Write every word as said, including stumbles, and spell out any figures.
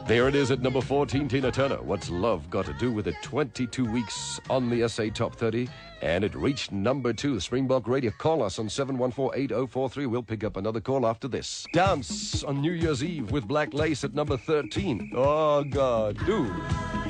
There it is at number fourteen, Tina Turner. What's Love Got to Do with It? twenty-two weeks on the S A Top thirty, and it reached number two. Springbok Radio. Call us on seven one four, eight oh four three. We'll pick up another call after this. Dance on New Year's Eve with Black Lace at number thirteen. Oh, God, dude.